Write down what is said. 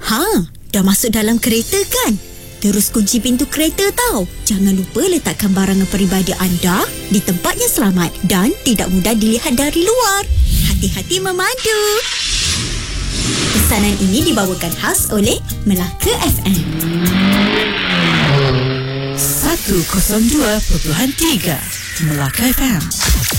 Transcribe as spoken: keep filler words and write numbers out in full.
Ha, dah masuk dalam kereta kan? Terus kunci pintu kereta tau. Jangan lupa letakkan barangan peribadi anda di tempat yang selamat dan tidak mudah dilihat dari luar. Hati-hati memandu. Pesanan ini dibawakan khas oleh Melaka F M. seratus dua perpuluhan tiga Melaka F M.